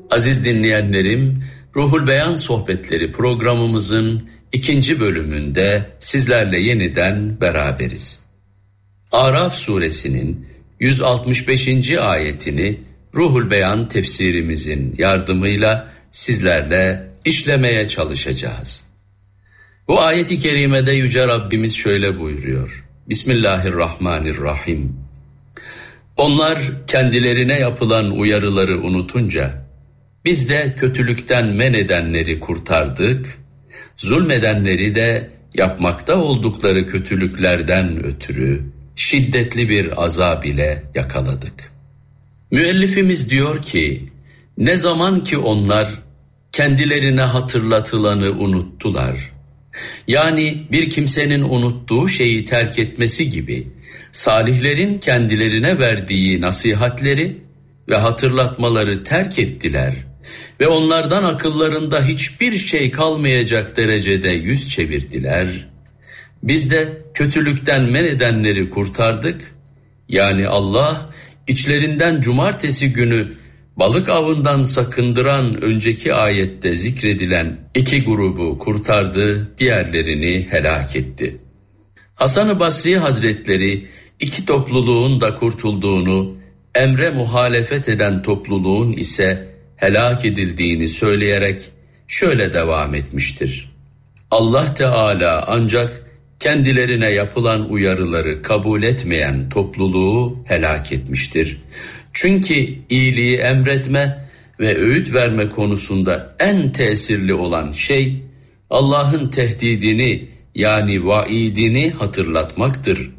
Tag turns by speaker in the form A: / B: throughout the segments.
A: Aziz dinleyenlerim, Ruhul Beyan Sohbetleri programımızın 2. bölümünde sizlerle yeniden beraberiz. Araf suresinin 165. ayetini Ruhul Beyan tefsirimizin yardımıyla sizlerle işlemeye çalışacağız. Bu ayet-i kerimede Yüce Rabbimiz şöyle buyuruyor. Bismillahirrahmanirrahim. Onlar kendilerine yapılan uyarıları unutunca, biz de kötülükten men edenleri kurtardık, zulmedenleri de yapmakta oldukları kötülüklerden ötürü şiddetli bir azab ile yakaladık. Müellifimiz diyor ki, ne zaman ki onlar kendilerine hatırlatılanı unuttular, yani bir kimsenin unuttuğu şeyi terk etmesi gibi, salihlerin kendilerine verdiği nasihatleri ve hatırlatmaları terk ettiler ve onlardan akıllarında hiçbir şey kalmayacak derecede yüz çevirdiler. Biz de kötülükten men edenleri kurtardık. Yani Allah içlerinden cumartesi günü balık avından sakındıran önceki ayette zikredilen 2 grubu kurtardı, diğerlerini helak etti. Hasan-ı Basri Hazretleri 2 topluluğun da kurtulduğunu, emre muhalefet eden topluluğun ise helak edildiğini söyleyerek şöyle devam etmiştir. Allah Teala ancak kendilerine yapılan uyarıları kabul etmeyen topluluğu helak etmiştir. Çünkü iyiliği emretme ve öğüt verme konusunda en tesirli olan şey Allah'ın tehdidini yani vaidini hatırlatmaktır.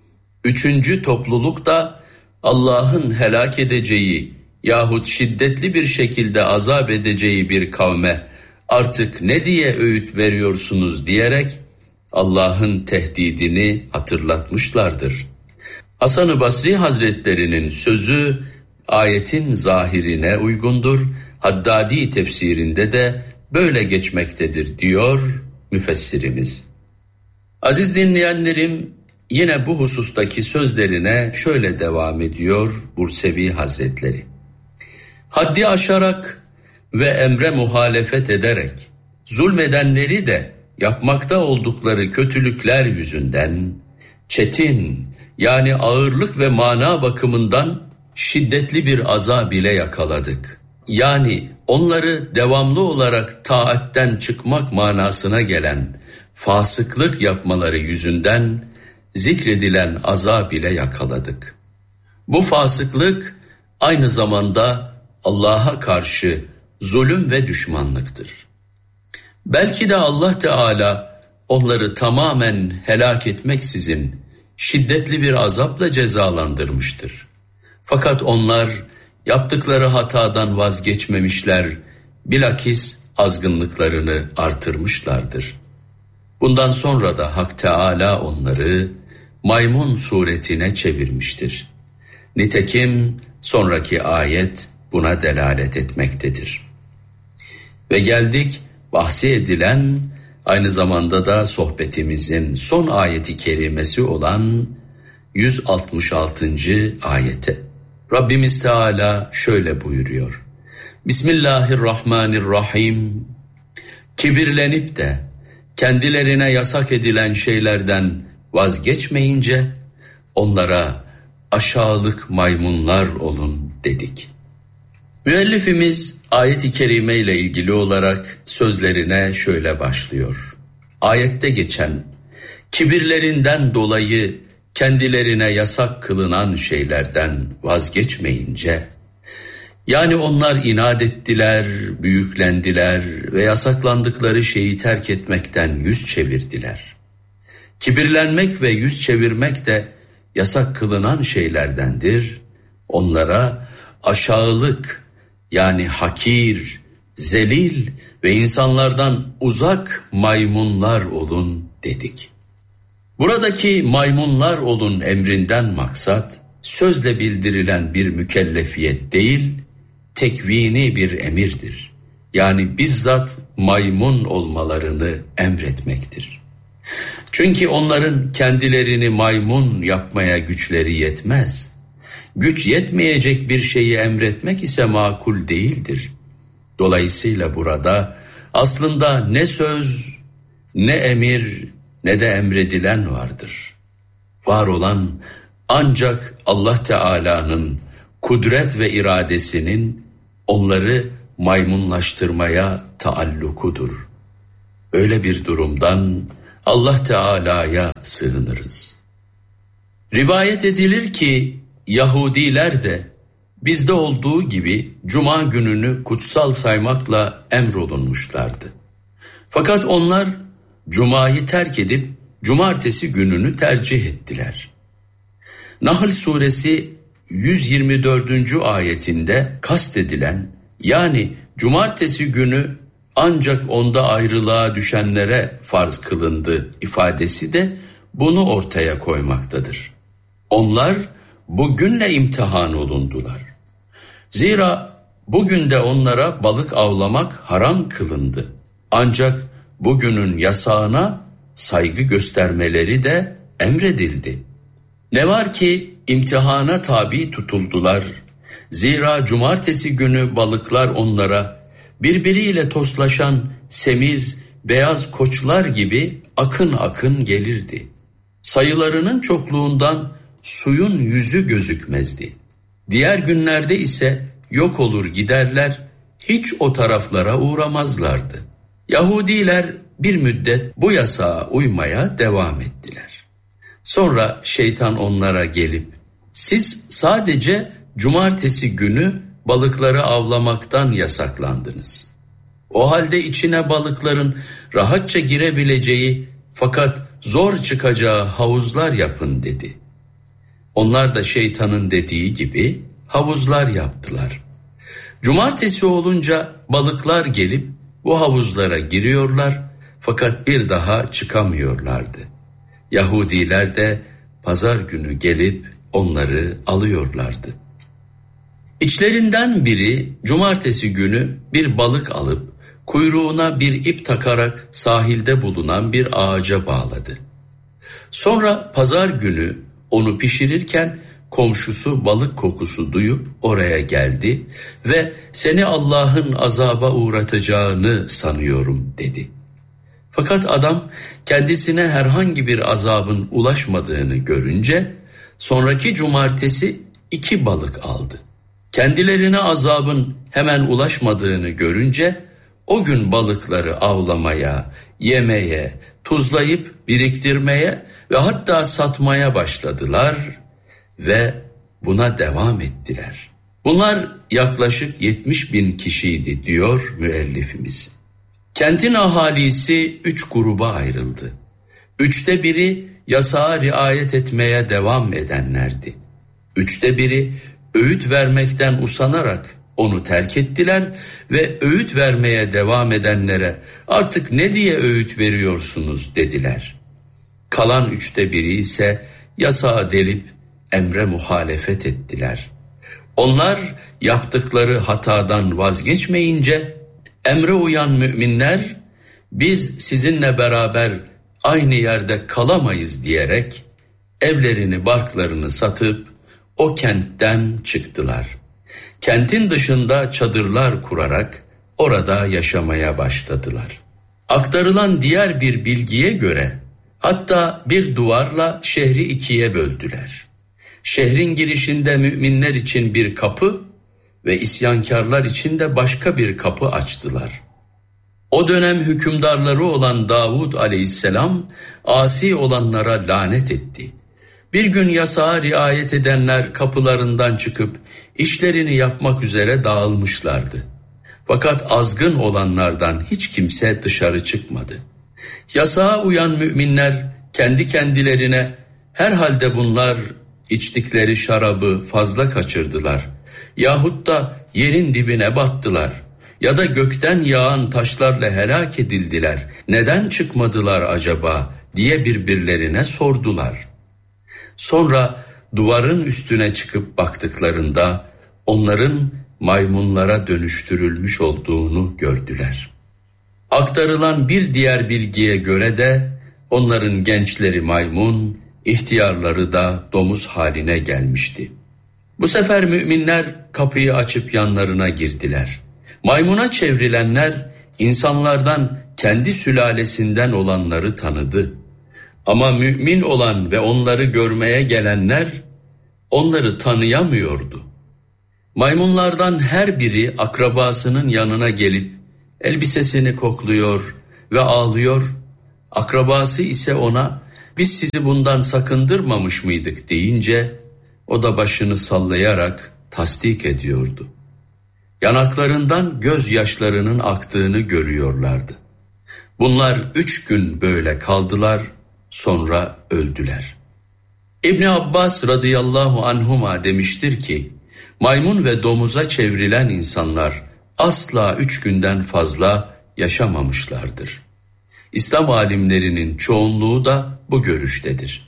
A: 3. topluluk da Allah'ın helak edeceği yahut şiddetli bir şekilde azap edeceği bir kavme artık ne diye öğüt veriyorsunuz diyerek Allah'ın tehdidini hatırlatmışlardır. Hasan-ı Basri Hazretlerinin sözü ayetin zahirine uygundur. Haddadi tefsirinde de böyle geçmektedir diyor müfessirimiz. Aziz dinleyenlerim, yine bu husustaki sözlerine şöyle devam ediyor Bursevi Hazretleri. Haddi aşarak ve emre muhalefet ederek zulmedenleri de yapmakta oldukları kötülükler yüzünden çetin, yani ağırlık ve mana bakımından şiddetli bir azab ile yakaladık. Yani onları devamlı olarak taatten çıkmak manasına gelen fasıklık yapmaları yüzünden zikredilen azab ile yakaladık. Bu fasıklık aynı zamanda Allah'a karşı zulüm ve düşmanlıktır. Belki de Allah Teala onları tamamen helak etmeksizin şiddetli bir azapla cezalandırmıştır. Fakat onlar yaptıkları hatadan vazgeçmemişler, bilakis azgınlıklarını artırmışlardır. Bundan sonra da Hak Teala onları maymun suretine çevirmiştir. Nitekim sonraki ayet buna delalet etmektedir. Ve geldik bahsi edilen, aynı zamanda da sohbetimizin son ayeti kerimesi olan 166. ayete. Rabbimiz Teala şöyle buyuruyor. Bismillahirrahmanirrahim. Kibirlenip de kendilerine yasak edilen şeylerden vazgeçmeyince onlara aşağılık maymunlar olun dedik. Müellifimiz ayet-i kerime ile ilgili olarak sözlerine şöyle başlıyor. Ayette geçen kibirlerinden dolayı kendilerine yasak kılınan şeylerden vazgeçmeyince, yani onlar inat ettiler, büyüklendiler ve yasaklandıkları şeyi terk etmekten yüz çevirdiler. Kibirlenmek ve yüz çevirmek de yasak kılınan şeylerdendir. Onlara aşağılık, yani hakir, zelil ve insanlardan uzak maymunlar olun dedik. Buradaki maymunlar olun emrinden maksat, sözle bildirilen bir mükellefiyet değil, tekvini bir emirdir. Yani bizzat maymun olmalarını emretmektir. Çünkü onların kendilerini maymun yapmaya güçleri yetmez. Güç yetmeyecek bir şeyi emretmek ise makul değildir. Dolayısıyla burada aslında ne söz, ne emir, ne de emredilen vardır. Var olan ancak Allah Teala'nın kudret ve iradesinin onları maymunlaştırmaya taallukudur. Öyle bir durumdan Allah Teala'ya sığınırız. Rivayet edilir ki Yahudiler de bizde olduğu gibi Cuma gününü kutsal saymakla emrolunmuşlardı. Fakat onlar Cuma'yı terk edip Cumartesi gününü tercih ettiler. Nahl suresi 124. ayetinde kastedilen, yani Cumartesi günü ancak onda ayrılığa düşenlere farz kılındı ifadesi de bunu ortaya koymaktadır. Onlar bugünle imtihan olundular. Zira bugün de onlara balık avlamak haram kılındı. Ancak bugünün yasağına saygı göstermeleri de emredildi. Ne var ki imtihana tabi tutuldular. Zira Cumartesi günü balıklar onlara birbiriyle toslaşan semiz, beyaz koçlar gibi akın akın gelirdi. Sayılarının çokluğundan suyun yüzü gözükmezdi. Diğer günlerde ise yok olur giderler, hiç o taraflara uğramazlardı. Yahudiler bir müddet bu yasağa uymaya devam ettiler. Sonra şeytan onlara gelip, siz sadece Cumartesi günü balıkları avlamaktan yasaklandınız. O halde içine balıkların rahatça girebileceği fakat zor çıkacağı havuzlar yapın dedi. Onlar da şeytanın dediği gibi havuzlar yaptılar. Cumartesi olunca balıklar gelip bu havuzlara giriyorlar fakat bir daha çıkamıyorlardı. Yahudiler de pazar günü gelip onları alıyorlardı. İçlerinden biri Cumartesi günü bir balık alıp kuyruğuna bir ip takarak sahilde bulunan bir ağaca bağladı. Sonra pazar günü onu pişirirken komşusu balık kokusu duyup oraya geldi ve seni Allah'ın azaba uğratacağını sanıyorum dedi. Fakat adam kendisine herhangi bir azabın ulaşmadığını görünce sonraki cumartesi 2 balık aldı. Kendilerine azabın hemen ulaşmadığını görünce o gün balıkları avlamaya, yemeye, tuzlayıp biriktirmeye ve hatta satmaya başladılar ve buna devam ettiler. Bunlar yaklaşık 70.000 kişiydi diyor müellifimiz. Kentin ahalisi 3 gruba ayrıldı. 3'te biri yasağa riayet etmeye devam edenlerdi. 3'te biri öğüt vermekten usanarak onu terk ettiler ve öğüt vermeye devam edenlere artık ne diye öğüt veriyorsunuz dediler. Kalan 3'te biri ise yasağı delip emre muhalefet ettiler. Onlar yaptıkları hatadan vazgeçmeyince emre uyan müminler biz sizinle beraber aynı yerde kalamayız diyerek evlerini barklarını satıp o kentten çıktılar. Kentin dışında çadırlar kurarak orada yaşamaya başladılar. Aktarılan diğer bir bilgiye göre hatta bir duvarla şehri 2'ye böldüler. Şehrin girişinde müminler için bir kapı ve isyankarlar için de başka bir kapı açtılar. O dönem hükümdarları olan Davud aleyhisselam asi olanlara lanet etti. Bir gün yasağa riayet edenler kapılarından çıkıp işlerini yapmak üzere dağılmışlardı. Fakat azgın olanlardan hiç kimse dışarı çıkmadı. Yasağa uyan müminler kendi kendilerine herhalde bunlar içtikleri şarabı fazla kaçırdılar yahut da yerin dibine battılar ya da gökten yağan taşlarla helak edildiler. Neden çıkmadılar acaba diye birbirlerine sordular. Sonra duvarın üstüne çıkıp baktıklarında onların maymunlara dönüştürülmüş olduğunu gördüler. Aktarılan bir diğer bilgiye göre de onların gençleri maymun, ihtiyarları da domuz haline gelmişti. Bu sefer müminler kapıyı açıp yanlarına girdiler. Maymuna çevrilenler insanlardan kendi sülalesinden olanları tanıdı. Ama mümin olan ve onları görmeye gelenler onları tanıyamıyordu. Maymunlardan her biri akrabasının yanına gelip elbisesini kokluyor ve ağlıyor. Akrabası ise ona "Biz sizi bundan sakındırmamış mıydık?" deyince o da başını sallayarak tasdik ediyordu. Yanaklarından gözyaşlarının aktığını görüyorlardı. Bunlar 3 gün böyle kaldılar, sonra öldüler. İbn Abbas radıyallahu anhuma demiştir ki, maymun ve domuza çevrilen insanlar asla 3 günden fazla yaşamamışlardır. İslam alimlerinin çoğunluğu da bu görüştedir.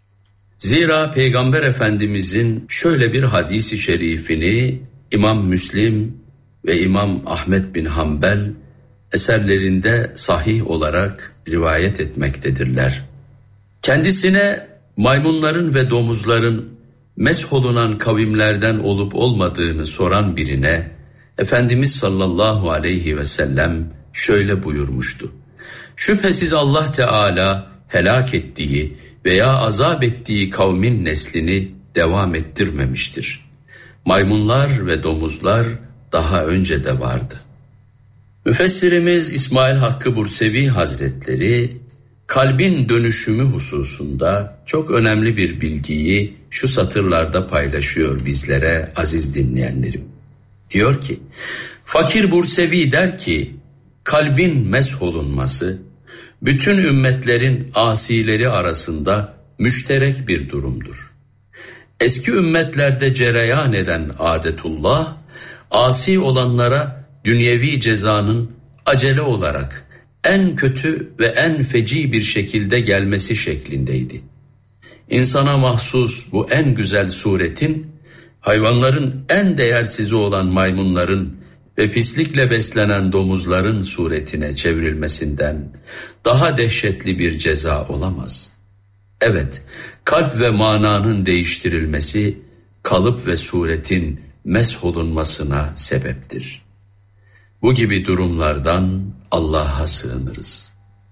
A: Zira Peygamber Efendimizin şöyle bir hadis-i şerifini İmam Müslim ve İmam Ahmed bin Hanbel eserlerinde sahih olarak rivayet etmektedirler. Kendisine maymunların ve domuzların mesholunan kavimlerden olup olmadığını soran birine Efendimiz sallallahu aleyhi ve sellem şöyle buyurmuştu: "Şüphesiz Allah Teala helak ettiği veya azap ettiği kavmin neslini devam ettirmemiştir. Maymunlar ve domuzlar daha önce de vardı." Müfessirimiz İsmail Hakkı Bursevi Hazretleri kalbin dönüşümü hususunda çok önemli bir bilgiyi şu satırlarda paylaşıyor bizlere aziz dinleyenlerim. Diyor ki, Fakir Bursevi der ki, kalbin mesholunması bütün ümmetlerin asileri arasında müşterek bir durumdur. Eski ümmetlerde cereyan eden adetullah, asi olanlara dünyevi cezanın acele olarak en kötü ve en feci bir şekilde gelmesi şeklindeydi. İnsana mahsus bu en güzel suretin, hayvanların en değersizi olan maymunların ve pislikle beslenen domuzların suretine çevrilmesinden daha dehşetli bir ceza olamaz. Evet, kalp ve mananın değiştirilmesi, kalıp ve suretin mesholunmasına sebeptir. Bu gibi durumlardan Allah'a sığınırız.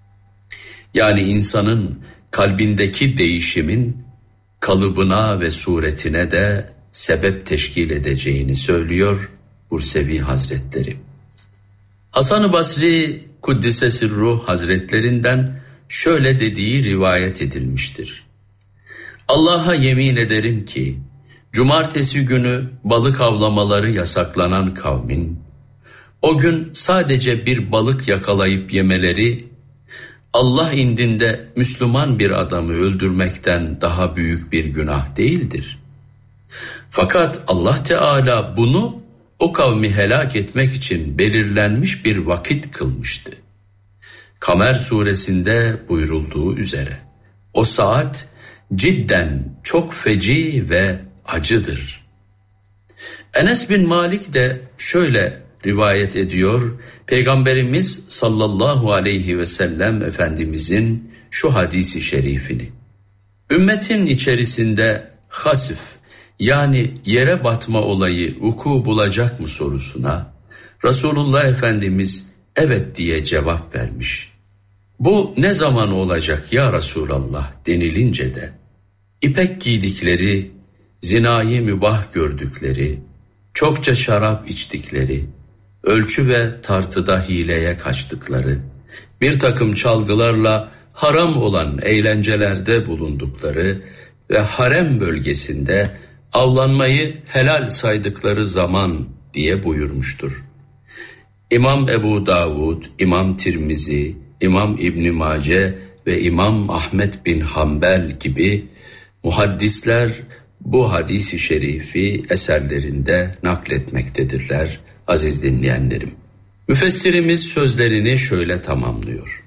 A: Yani insanın kalbindeki değişimin kalıbına ve suretine de sebep teşkil edeceğini söylüyor Bursevi Hazretleri. Hasan-ı Basri Kuddise Sirruh Hazretlerinden şöyle dediği rivayet edilmiştir: Allah'a yemin ederim ki cumartesi günü balık avlamaları yasaklanan kavmin o gün sadece bir balık yakalayıp yemeleri Allah indinde Müslüman bir adamı öldürmekten daha büyük bir günah değildir. Fakat Allah Teala bunu o kavmi helak etmek için belirlenmiş bir vakit kılmıştı. Kamer suresinde buyurulduğu üzere o saat cidden çok feci ve acıdır. Enes bin Malik de şöyle rivayet ediyor, Peygamberimiz sallallahu aleyhi ve sellem Efendimizin şu hadisi şerifini: Ümmetin içerisinde hasif yani yere batma olayı vuku bulacak mı sorusuna Resulullah Efendimiz evet diye cevap vermiş. Bu ne zaman olacak ya Resulallah denilince de ipek giydikleri, zinayı mübah gördükleri, çokça şarap içtikleri, ölçü ve tartıda hileye kaçtıkları, bir takım çalgılarla haram olan eğlencelerde bulundukları ve harem bölgesinde avlanmayı helal saydıkları zaman diye buyurmuştur. İmam Ebu Davud, İmam Tirmizi, İmam İbn Mace ve İmam Ahmed bin Hanbel gibi muhaddisler bu hadisi şerifi eserlerinde nakletmektedirler aziz dinleyenlerim. Müfessirimiz sözlerini şöyle tamamlıyor: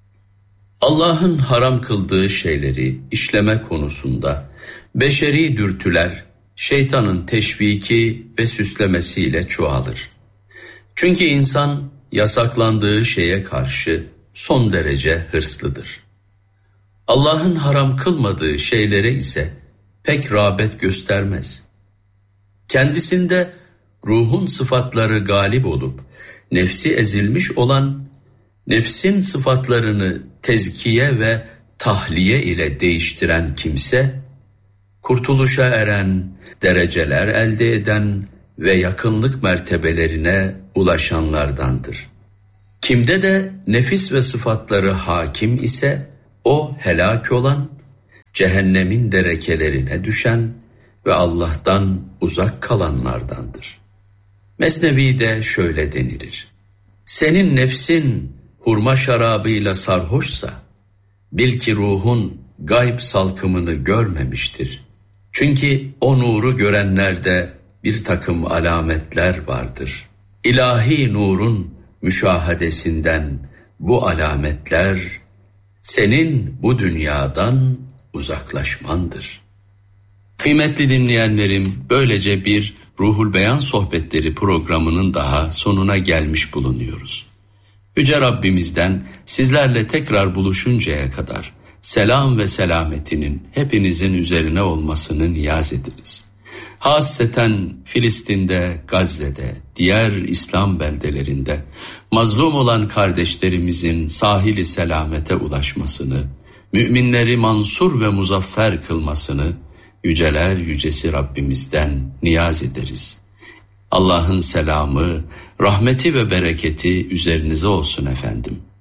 A: Allah'ın haram kıldığı şeyleri işleme konusunda beşeri dürtüler şeytanın teşviki ve süslemesiyle çoğalır. Çünkü insan yasaklandığı şeye karşı son derece hırslıdır. Allah'ın haram kılmadığı şeylere ise pek rağbet göstermez. Kendisinde ruhun sıfatları galip olup nefsi ezilmiş olan, nefsin sıfatlarını tezkiye ve tahliye ile değiştiren kimse, kurtuluşa eren, dereceler elde eden ve yakınlık mertebelerine ulaşanlardandır. Kimde de nefis ve sıfatları hakim ise, o helak olan, cehennemin derekelerine düşen ve Allah'tan uzak kalanlardandır. Mesnevi'de şöyle denilir: senin nefsin hurma şarabıyla sarhoşsa, bil ki ruhun gayb salkımını görmemiştir. Çünkü o nuru görenlerde bir takım alametler vardır. İlahi nurun müşahadesinden bu alametler, senin bu dünyadan uzaklaşmandır. Kıymetli dinleyenlerim, böylece bir Ruhul Beyan Sohbetleri programının daha sonuna gelmiş bulunuyoruz. Yüce Rabbimizden sizlerle tekrar buluşuncaya kadar selam ve selametinin hepinizin üzerine olmasını niyaz ederiz. Hasreten Filistin'de, Gazze'de, diğer İslam beldelerinde mazlum olan kardeşlerimizin sahili selamete ulaşmasını, müminleri mansur ve muzaffer kılmasını yüceler yücesi Rabbimizden niyaz ederiz. Allah'ın selamı, rahmeti ve bereketi üzerinize olsun efendim.